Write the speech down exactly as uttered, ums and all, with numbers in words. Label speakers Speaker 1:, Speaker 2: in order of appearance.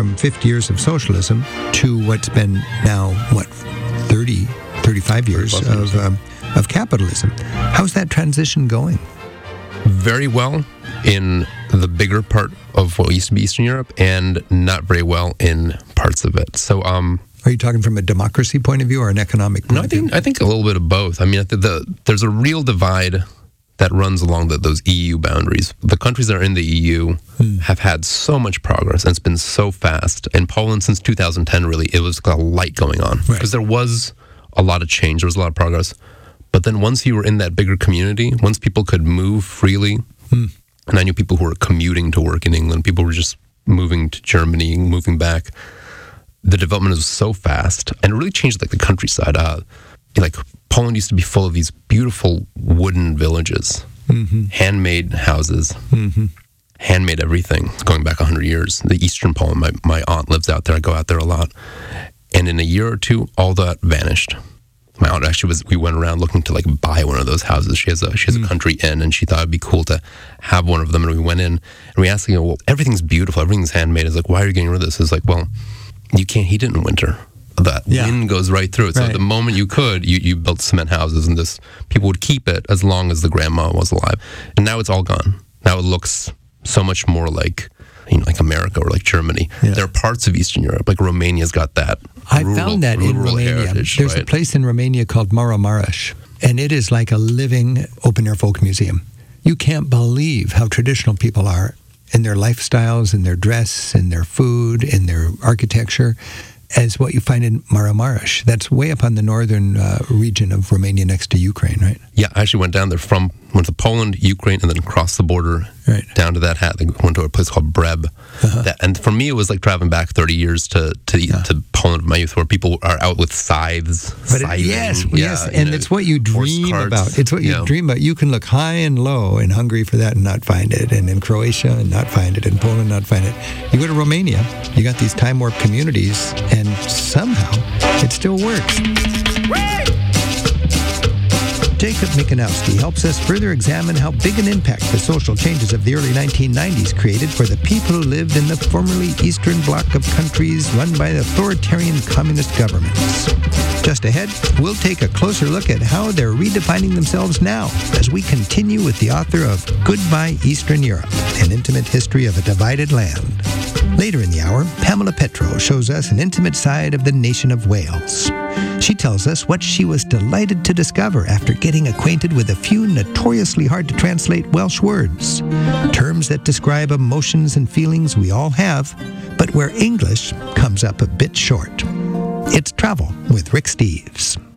Speaker 1: from fifty years of socialism to what's been now, what, thirty, thirty-five years of, um, of capitalism. How's that transition going?
Speaker 2: Very well in the bigger part of what used to be Eastern Europe, and not very well in parts of it. So, um,
Speaker 1: are you talking from a democracy point of view or an economic point
Speaker 2: no, I
Speaker 1: of view?
Speaker 2: think I think a little bit of both. I mean, the, the, there's a real divide that runs along the, those E U boundaries. The countries that are in the E U hmm. have had so much progress, and it's been so fast. In Poland, since two thousand ten, really, it was a light going on because right. there was a lot of change, there was a lot of progress. But then once you were in that bigger community, once people could move freely, hmm. and I knew people who were commuting to work in England, people were just moving to Germany, moving back. The development was so fast, and it really changed like the countryside. Uh, like Poland used to be full of these beautiful wooden villages, mm-hmm. handmade houses, mm-hmm. handmade everything. Going back a hundred years, the Eastern Poland. My my aunt lives out there. I go out there a lot, and in a year or two, all that vanished. My aunt actually was. We went around looking to like buy one of those houses. She has a she has mm. a country inn, and she thought it'd be cool to have one of them. And we went in, and we asked, you know, well, everything's beautiful, everything's handmade. It's like, why are you getting rid of this? It's like, well, you can't heat it in winter. That yeah. wind goes right through it. So right. the moment you could, you, you built cement houses, and this people would keep it as long as the grandma was alive. And now it's all gone. Now it looks so much more like, you know, like America or like Germany. Yeah. There are parts of Eastern Europe, like Romania's got that.
Speaker 1: I
Speaker 2: rural,
Speaker 1: found that in Romania.
Speaker 2: Heritage,
Speaker 1: There's
Speaker 2: right?
Speaker 1: a place in Romania called Maramureș, and it is like a living open-air folk museum. You can't believe how traditional people are in their lifestyles, in their dress, in their food, in their architecture, as what you find in Maramureș. That's way up on the northern uh, region of Romania next to Ukraine, right?
Speaker 2: Yeah, I actually went down there from, went to Poland, Ukraine, and then crossed the border right. down to that hat. I went to a place called Breb. Uh-huh. That, and for me, it was like traveling back thirty years to to, yeah. to Poland, my youth, where people are out with scythes.
Speaker 1: But it, yes, yeah, yes, and know, it's what you dream about. It's what you yeah. dream about. You can look high and low in Hungary for that and not find it, and in Croatia and not find it, in Poland and not find it. You go to Romania, you got these time warp communities, and somehow it still works. Jacob Mikanowski helps us further examine how big an impact the social changes of the early nineteen nineties created for the people who lived in the formerly Eastern Bloc of countries run by authoritarian communist governments. Just ahead, we'll take a closer look at how they're redefining themselves now as we continue with the author of Goodbye Eastern Europe, an intimate history of a divided land. Later in the hour, Pamela Petro shows us an intimate side of the nation of Wales. She tells us what she was delighted to discover after getting acquainted with a few notoriously hard-to-translate Welsh words, terms that describe emotions and feelings we all have, but where English comes up a bit short. It's Travel with Rick Steves.